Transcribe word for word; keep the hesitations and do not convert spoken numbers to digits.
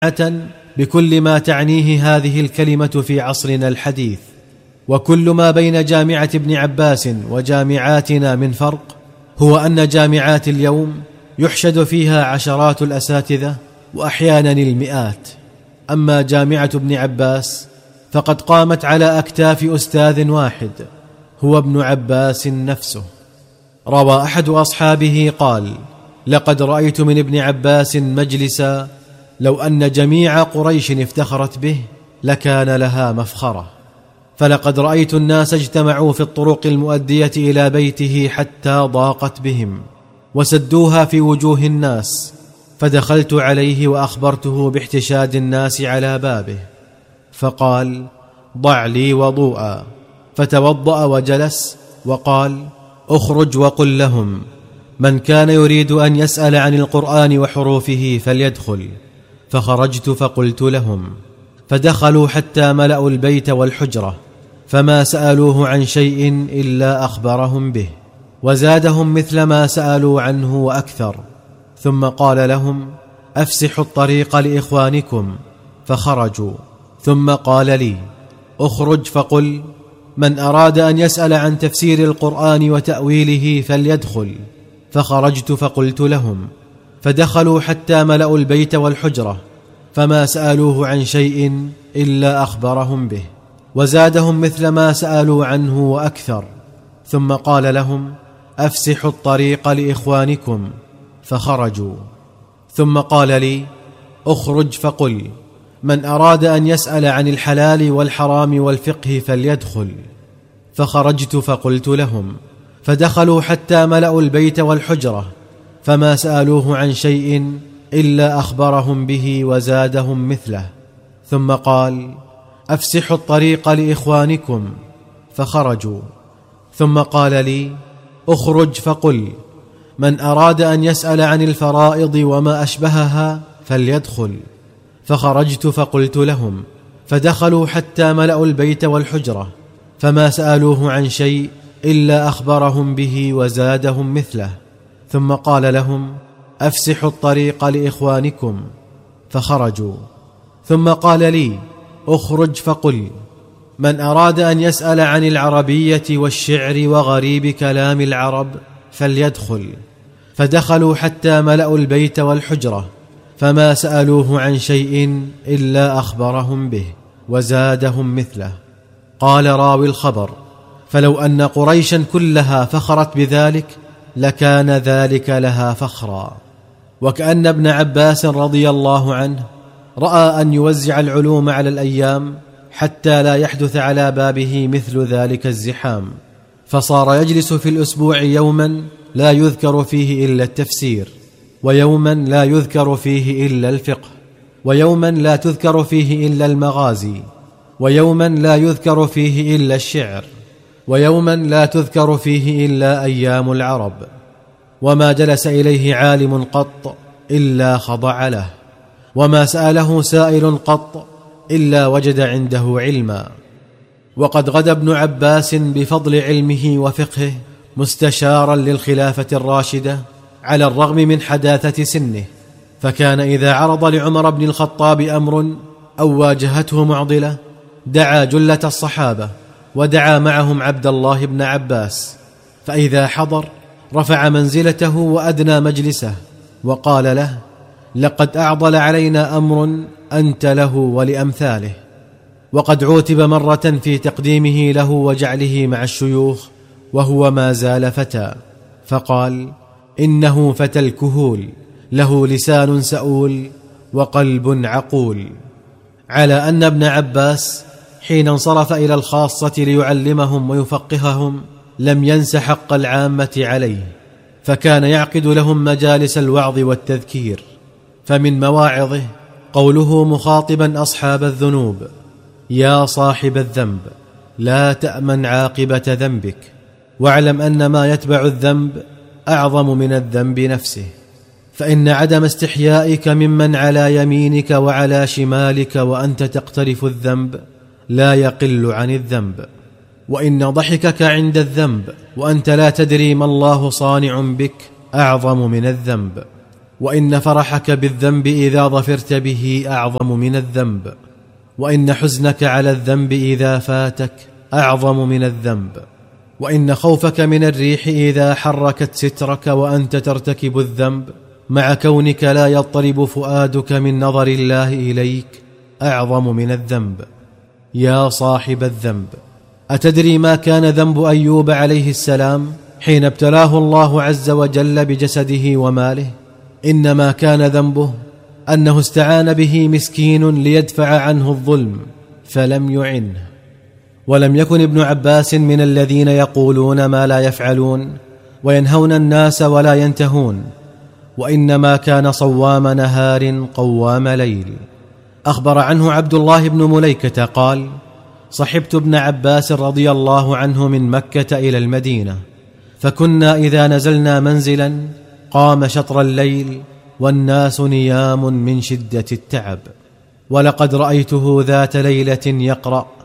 بكل ما تعنيه هذه الكلمة في عصرنا الحديث. وكل ما بين جامعة ابن عباس وجامعاتنا من فرق هو أن جامعات اليوم يحشد فيها عشرات الأساتذة وأحيانا المئات، أما جامعة ابن عباس فقد قامت على أكتاف أستاذ واحد هو ابن عباس نفسه. روى أحد أصحابه قال: لقد رأيت من ابن عباس مجلسا لو أن جميع قريش افتخرت به لكان لها مفخرة. فلقد رأيت الناس اجتمعوا في الطرق المؤدية إلى بيته حتى ضاقت بهم وسدوها في وجوه الناس، فدخلت عليه وأخبرته باحتشاد الناس على بابه، فقال: ضع لي وضوءا، فتوضأ وجلس وقال: اخرج وقل لهم من كان يريد أن يسأل عن القرآن وحروفه فليدخل. فخرجت فقلت لهم، فدخلوا حتى ملأوا البيت والحجرة، فما سألوه عن شيء إلا أخبرهم به وزادهم مثل ما سألوا عنه وأكثر. ثم قال لهم: أفسحوا الطريق لإخوانكم، فخرجوا. ثم قال لي: اخرج فقل من أراد أن يسأل عن تفسير القرآن وتأويله فليدخل. فخرجت فقلت لهم، فدخلوا حتى ملأوا البيت والحجرة، فما سألوه عن شيء إلا أخبرهم به وزادهم مثل ما سألوا عنه وأكثر. ثم قال لهم: أفسحوا الطريق لإخوانكم، فخرجوا. ثم قال لي: اخرج فقل من أراد أن يسأل عن الحلال والحرام والفقه فليدخل. فخرجت فقلت لهم، فدخلوا حتى ملأوا البيت والحجرة، فما سألوه عن شيء إلا أخبرهم به وزادهم مثله. ثم قال: أفسحوا الطريق لإخوانكم، فخرجوا. ثم قال لي: اخرج فقل من أراد أن يسأل عن الفرائض وما أشبهها فليدخل. فخرجت فقلت لهم، فدخلوا حتى ملأوا البيت والحجرة، فما سألوه عن شيء إلا أخبرهم به وزادهم مثله. ثم قال لهم: أفسحوا الطريق لإخوانكم، فخرجوا. ثم قال لي: اخرج فقل من أراد أن يسأل عن العربية والشعر وغريب كلام العرب فليدخل. فدخلوا حتى ملأوا البيت والحجرة، فما سألوه عن شيء إلا أخبرهم به وزادهم مثله. قال راوي الخبر: فلو أن قريشا كلها فخرت بذلك لكان ذلك لها فخرا. وكأن ابن عباس رضي الله عنه رأى أن يوزع العلوم على الأيام حتى لا يحدث على بابه مثل ذلك الزحام، فصار يجلس في الأسبوع يوما لا يذكر فيه إلا التفسير، ويوما لا يذكر فيه إلا الفقه، ويوما لا تذكر فيه إلا المغازي، ويوما لا يذكر فيه إلا الشعر، ويوما لا تذكر فيه إلا أيام العرب. وما جلس إليه عالم قط إلا خضع له، وما سأله سائل قط إلا وجد عنده علما. وقد غدا ابن عباس بفضل علمه وفقهه مستشارا للخلافة الراشدة على الرغم من حداثة سنه، فكان إذا عرض لعمر بن الخطاب أمر أو واجهته معضلة دعا جلة الصحابة ودعا معهم عبد الله بن عباس، فإذا حضر رفع منزلته وأدنى مجلسه وقال له: لقد أعضل علينا أمر أنت له ولأمثاله. وقد عوتب مرة في تقديمه له وجعله مع الشيوخ وهو ما زال فتى، فقال: إنه فتى الكهول له لسان سؤول وقلب عقول. على أن ابن عباس حين انصرف إلى الخاصة ليعلمهم ويفقههم لم ينس حق العامة عليه، فكان يعقد لهم مجالس الوعظ والتذكير. فمن مواعظه قوله مخاطبا أصحاب الذنوب: يا صاحب الذنب لا تأمن عاقبة ذنبك، واعلم أن ما يتبع الذنب أعظم من الذنب نفسه، فإن عدم استحيائك ممن على يمينك وعلى شمالك وأنت تقترف الذنب لا يقل عن الذنب، وإن ضحكك عند الذنب وأنت لا تدري ما الله صانع بك أعظم من الذنب. وإن فرحك بالذنب إذا ظفرت به أعظم من الذنب، وإن حزنك على الذنب إذا فاتك أعظم من الذنب، وإن خوفك من الريح إذا حركت سترك وأنت ترتكب الذنب مع كونك لا يضطرب فؤادك من نظر الله إليك أعظم من الذنب. يا صاحب الذنب، أتدري ما كان ذنب أيوب عليه السلام حين ابتلاه الله عز وجل بجسده وماله؟ إنما كان ذنبه أنه استعان به مسكين ليدفع عنه الظلم فلم يعنه. ولم يكن ابن عباس من الذين يقولون ما لا يفعلون وينهون الناس ولا ينتهون، وإنما كان صوام نهار قوام ليل. أخبر عنه عبد الله بن مليكة قال: صحبت ابن عباس رضي الله عنه من مكة إلى المدينة، فكنا إذا نزلنا منزلا قام شطر الليل والناس نيام من شدة التعب، ولقد رأيته ذات ليلة يقرأ